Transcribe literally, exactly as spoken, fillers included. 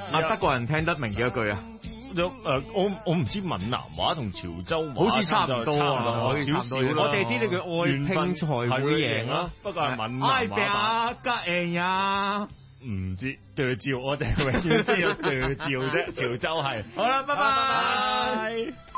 啊，德國人聽得明幾多句啊？ 誒、呃，我我唔知閩南話同潮州話好似差唔多啊， 多少少啦。 我淨係知呢句愛拼才會贏啦， 不過係閩南話版。 吉贏呀， 唔知對照，我淨係永遠知道對照啫。潮州係。 好啦，拜拜。 拜拜。